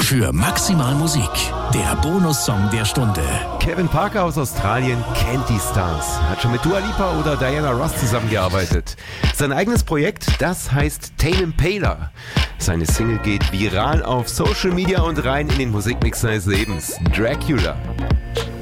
für maximal Musik. Der Bonussong der Stunde. Kevin Parker aus Australien kennt die Stars. Hat schon mit Dua Lipa oder Diana Ross zusammengearbeitet. Sein eigenes Projekt, das heißt Tame Impala. Seine Single geht viral auf Social Media und rein in den Musikmix seines Lebens. Dracula.